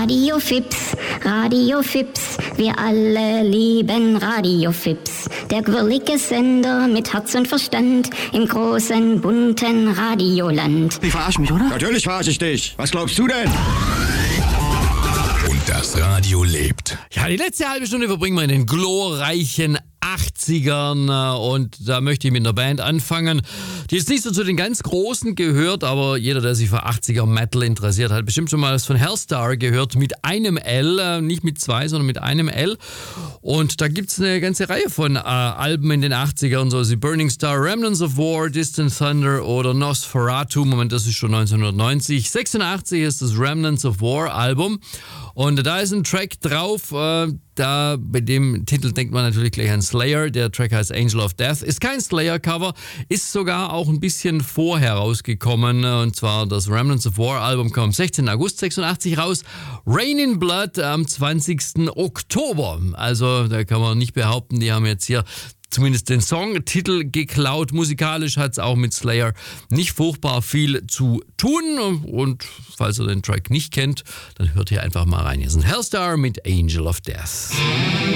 Radio Fips, Radio Fips, wir alle lieben Radio Fips. Der quirlige Sender mit Herz und Verstand im großen, bunten Radioland. Die verarschen mich, oder? Natürlich verarsche ich dich. Was glaubst du denn? Und das Radio lebt. Ja, die letzte halbe Stunde verbringen wir in den glorreichen 80ern und da möchte ich mit einer Band anfangen, die jetzt nicht so zu den ganz Großen gehört, aber jeder, der sich für 80er Metal interessiert, hat bestimmt schon mal das von Hellstar gehört, mit einem L, nicht mit zwei, sondern mit einem L. Und da gibt es eine ganze Reihe von Alben in den 80ern, so wie Burning Star, Remnants of War, Distant Thunder oder Nosferatu. Moment, das ist schon 1990. 86 ist das Remnants of War Album und da ist ein Track drauf, da bei dem Titel denkt man natürlich gleich an Slayer. Der Track heißt Angel of Death. Ist kein Slayer-Cover, ist sogar auch ein bisschen vorher rausgekommen. Und zwar das Remnants of War Album kam am 16. August 86 raus. Rain in Blood am 20. Oktober. Also da kann man nicht behaupten, die haben jetzt hier zumindest den Songtitel geklaut. Musikalisch hat es auch mit Slayer nicht furchtbar viel zu tun. Und falls ihr den Track nicht kennt, dann hört ihr einfach mal rein. Hier ist ein Hellstar mit Angel of Death.